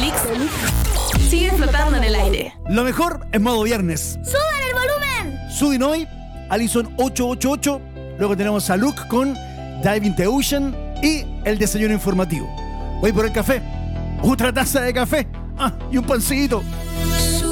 Mix sigue flotando en el aire. Lo mejor es modo viernes. ¡Suban el volumen! Sudinoy, Alison 888. Luego tenemos a Luke con Diving the Ocean y el desayuno informativo. Voy por el café. Otra taza de café. Y un pancito.